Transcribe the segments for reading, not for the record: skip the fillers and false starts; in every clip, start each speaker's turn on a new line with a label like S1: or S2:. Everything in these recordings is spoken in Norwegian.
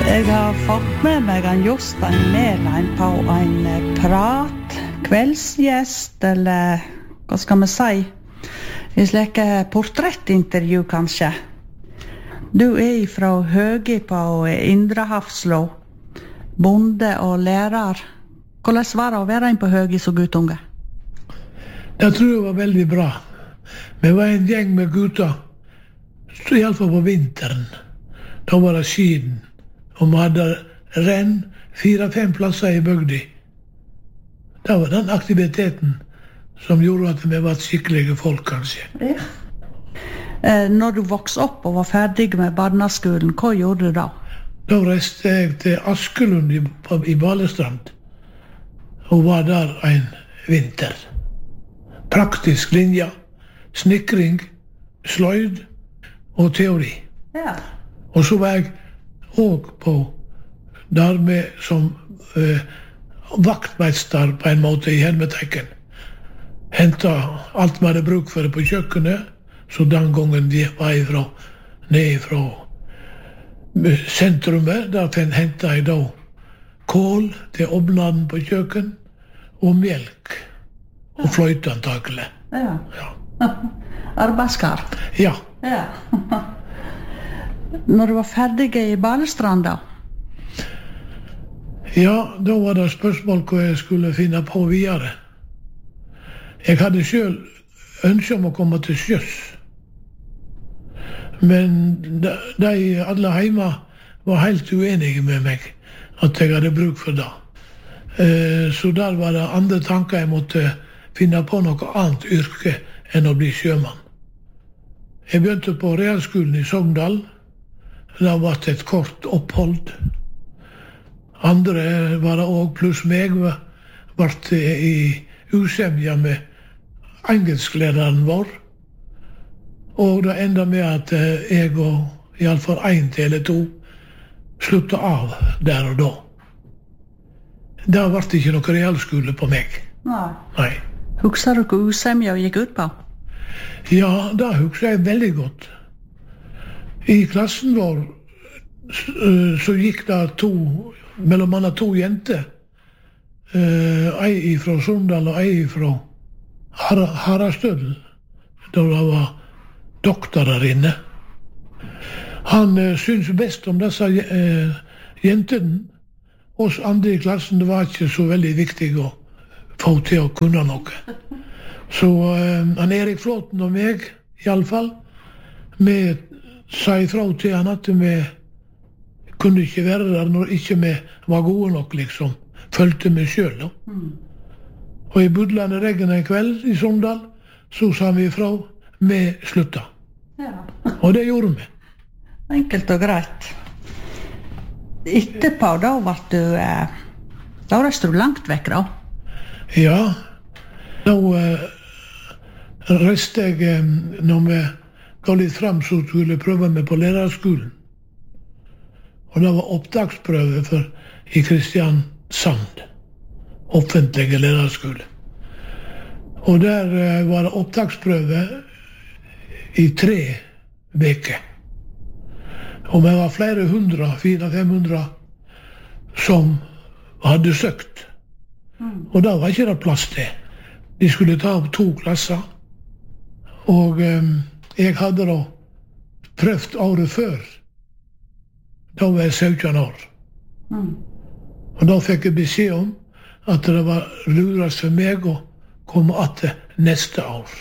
S1: Jeg har fått med meg en Jostein Mæland på en prat, kveldsgjest, eller hva skal vi si, i slike portrettintervju kanskje. Du fra Høgi på Indre Hafslå, bonde og lærer. Hvordan var det å være inn på Høgi som guttunge?
S2: Jeg tror det var veldig bra. Vi var en gjeng med gutter, i alle fall på vinteren. Da var det skiden. Og vi hadde renn 4-5 plasser i bygda. Det var den aktiviteten som gjorde at vi var skikkelige folk, kanskje.
S1: Ja. Når du vokste opp og var ferdig med barneskolen, hva gjorde du da?
S2: Da reiste jeg til Askelund i Balestrand og var der en vinter. Praktisk linje, snikring, sløyd og teori.
S1: Ja.
S2: Og så var jeg og på der med som vaktmeister på en måte i Helmetekken. Hentet alt vi hadde bruk for det på kjøkkenet, så den gangen de var ned fra sentrumet, der hentet jeg da kål til ovnen på kjøkken, og melk, og fløyte antakelig.
S1: Ja. Ja. Arbeidskar.
S2: Ja.
S1: Ja. Når du var ferdig i Balestrand da?
S2: Ja, da var det spørsmål hva jeg skulle finne på videre. Jeg hadde selv ønske om å komme til sjøs. Men de alle hjemme var helt uenige med meg at jeg hadde bruk for det. Så der var det andre tanker jeg måtte finne på noe annet yrke enn å bli sjømann. Jeg begynte på realskolen i Sogndal. Det var et kort opphold. Andre var det også, pluss meg, var i usemja med engelsklæreren vår. Og det enda med at jeg og i alle fall 1 eller 2 sluttet av der og da. Det ble ikke noe realskole på meg. Nei.
S1: Husker du hva usemja gikk ut på?
S2: Ja, det husker jeg veldig godt. I klassen vår så gikk det mellom annet 2 jenter. Ei fra Sundal og ei fra Harastødel. Da det var doktorer inne. Han syntes best om disse jentene. Oss andre i klassen, det var ikke så veldig viktig å få til å kunne noe. Så han Erik Flåten og meg, i alle fall, vi sa ifra til han at vi kunne ikke være der når ikke vi var gode nok, liksom. Følte vi selv. Og i budlende regn en kveld i Sogndal, så sa vi ifra, vi slutta.
S1: Ja.
S2: Og det gjorde vi.
S1: Enkelt og greit. Etterpå, da reiste du langt vekk, da?
S2: Ja, da reiste jeg, når vi ga litt frem, så skulle jeg prøve meg på lærerskolen. Og det var opptaksprøve i Kristiansand, offentlige lærerskole. Og der var det opptaksprøve i 3 veker. Og vi var flere 400-500 som hadde søkt. Og da var ikke det plass til. De skulle ta opp 2 klasser. Og jeg hadde da prøvd året før. Da var jeg 17 år. Og da fikk jeg beskjed om at det var lurast for meg å komme etter neste år.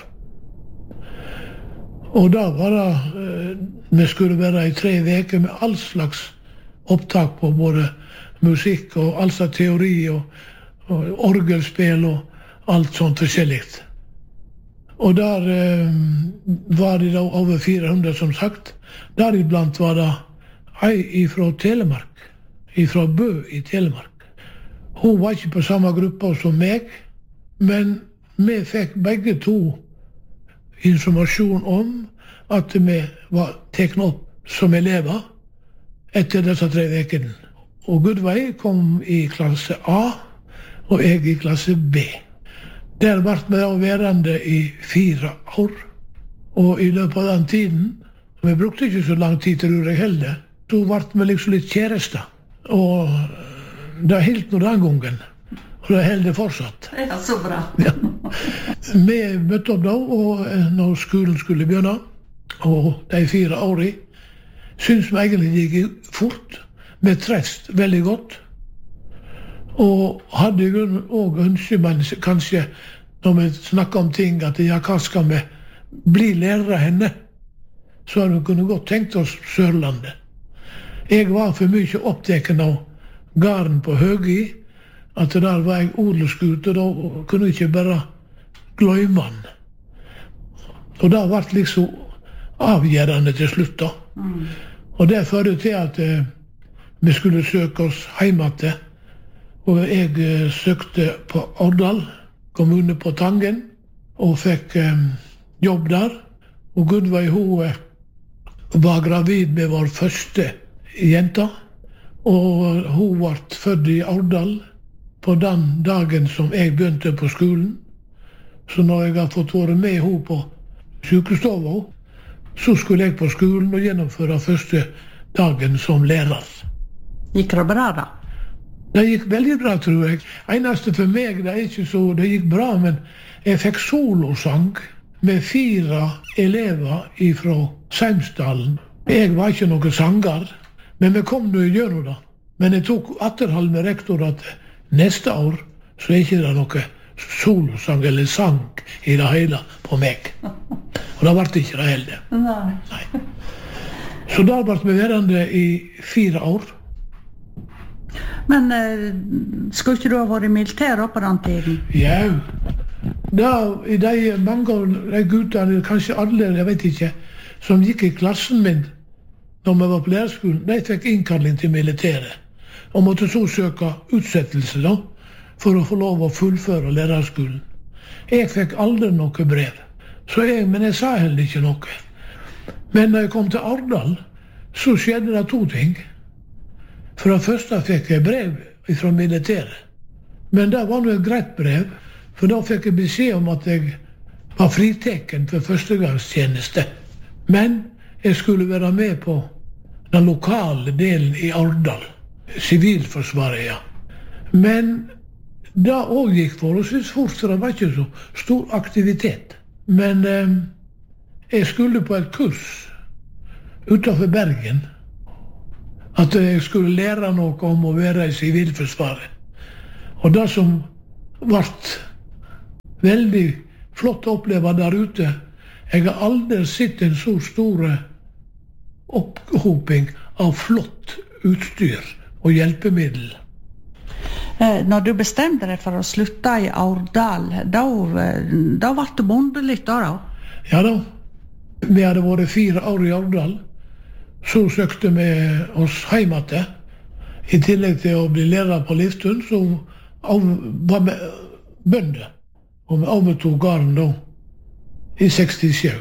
S2: Og da var det, vi skulle være i 3 veker med all slags opptak på både musikk og all slags teori og orgelspill og alt sånt forskjelligt. Og der var det da over 400 som sagt. Deriblant var det ei fra Telemark, fra Bø i Telemark. Hun var ikke på samme gruppe som meg, men vi fikk begge 2 informasjon om at vi var teknet opp som elever etter disse 3 vekene. Og Gudvei kom i klasse A, og jeg i klasse B. Der ble vi da værende i 4 år. Og i løpet av den tiden, vi brukte ikke så lang tid, tror jeg heller, så ble vi liksom litt kjærester. Og det helt nå den gangen. Og det holder fortsatt.
S1: Ja, så bra.
S2: Ja. Vi møtte opp da, og når skolen skulle begynne, og de 4 årene, synes vi egentlig det gikk fort. Vi trefst veldig godt. Og hadde i grunnen også ønsket, men kanskje når vi snakker om ting, at ja, hva skal vi bli lærere henne? Så hadde vi kunne godt tenkt oss Sørlandet. Jeg var for mye opptatt av gården på Høgi, at der var jeg odelsgutt, og da kunne jeg ikke bare glemme han. Og det ble liksom avgjørende til slutt da. Og det førte til at vi skulle søke oss hjemme til. Og jeg søkte på Årdal, kommune på Tangen, og fikk jobb der. Og Gudveig, hun var gravid med vår første jenta, og hun ble født i Årdal på den dagen som jeg begynte på skolen. Så når jeg har fått være med henne på sykestova, så skulle jeg på skolen og gjennomføre første dagen som lærer.
S1: Gikk det bra da?
S2: Det gikk veldig bra, tror jeg. Eneste for meg, det er ikke så det gikk bra, men jeg fikk solosang med 4 elever fra Seimsdalen. Jeg var ikke noen sanger, men vi kom nå gjennom det. Men jeg tok atterhold med rektor at neste år så er ikke det noe solosang eller sang i det hele på meg. Og det ble ikke det heller. Nei. Så der ble vi værende i 4 år.
S1: Men skulle ikke du ha vært i militæret på den tiden?
S2: Ja. I de mange av de guttene, kanskje alle, jeg vet ikke, som gikk i klassen min når vi var på lærerskolen, de fikk innkalling til militæret. Og måtte så søke utsettelse da, for å få lov å fullføre lærerskolen. Jeg fikk aldri noe brev. Men jeg sa heller ikke noe. Men når jeg kom til Årdal, så skjedde det 2 ting. For det første fikk jeg brev fra militæret. Men det var nå et greit brev, for da fikk jeg beskjed om at jeg var friteken for førstegangstjeneste. Men jeg skulle være med på den lokale delen i Årdal. Sivilforsvaret, ja. Men det også gikk forholdsvis fort, for det var ikke så stor aktivitet. Men jeg skulle på et kurs utenfor Bergen, at jeg skulle lære noe om å være i Sivilforsvaret. Og det som ble veldig flott å oppleve der ute, jeg har aldri sett en så stor opphoping av flott utstyr og hjelpemiddel.
S1: Når du bestemte deg for å slutte i Årdal, da ble det bonde litt da?
S2: Ja da. Vi hadde vært 4 år i Årdal. Så søkte vi oss hjemme til. I tillegg til å bli lærer på Liftun, så var vi bønder. Og vi overtog gården da, i 67.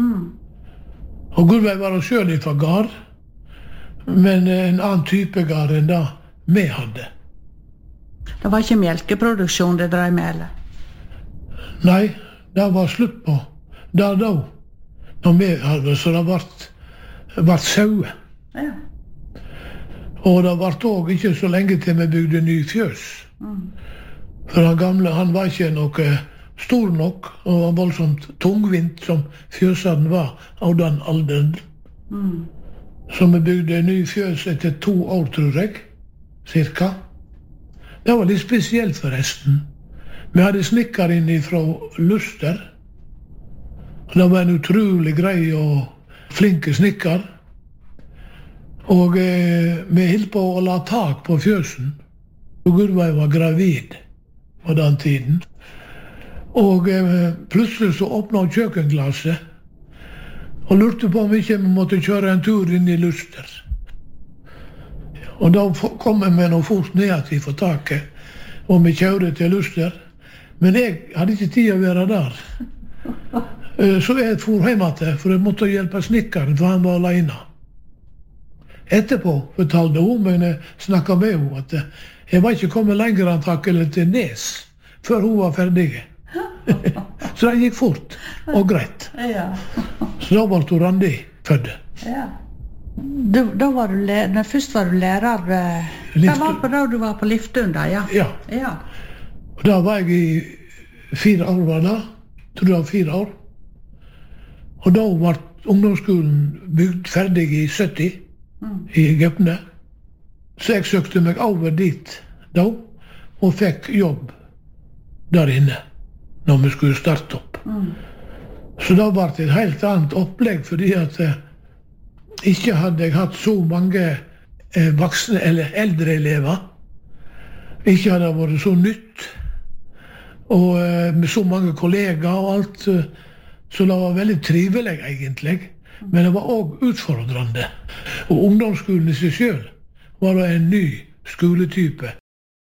S2: Og Gudveig var selv fra gård, men en annen type gård enn det vi hadde.
S1: Det var ikke melkeproduksjon det drev med, eller?
S2: Nei, det var slutt på. Da, når vi hadde, så det ble sauer.
S1: Ja.
S2: Og det ble også ikke så lenge til vi bygde ny fjøs. For han gamle, han var ikke noe stor nok, og var voldsomt tungvint som fjøsene var av den alderen. Så vi bygde ny fjøs etter 2 år, tror jeg, cirka. Det var litt spesielt forresten. Vi hadde snikker inn fra Luster. Det var en utrolig grei og flinke snikker. Og vi holdt på å la tak på fjøsen. Og Gudveig var gravid på den tiden. Og plutselig så åpnet hun kjøkkenglasset og lurte på om ikke vi måtte kjøre en tur inn i Luster. Og da kom jeg med noe fort ned at vi får taket, og vi kjørte til Luster. Men jeg hadde ikke tid å være der. Så jeg for hjemme til, for jeg måtte hjelpe snikkeren, for han var alene. Etterpå fortalte hun, men jeg snakket med henne, at jeg var ikke kommet lenger antakelig til Nes, før hun var ferdig. Så det gikk fort og greit.
S1: Ja.
S2: Så da ble hun Randi født.
S1: Ja. Først var du lærer Det var på da du var på Liftun da, ja?
S2: Ja. Og da var jeg i 4 år, var det. Tror det var 4 år. Og da var ungdomsskolen bygd ferdig i 70, i Gaupne. Så jeg søkte meg over dit da, og fikk jobb der inne, når vi skulle starte opp. Så da var det et helt annet opplegg, fordi at ikke hadde jeg hatt så mange voksne eller eldre elever. Ikke hadde det vært så nytt, og med så mange kollegaer og alt, så det var veldig trivelig egentlig, men det var også utfordrende. Og ungdomsskolen i seg selv var da en ny skoletype.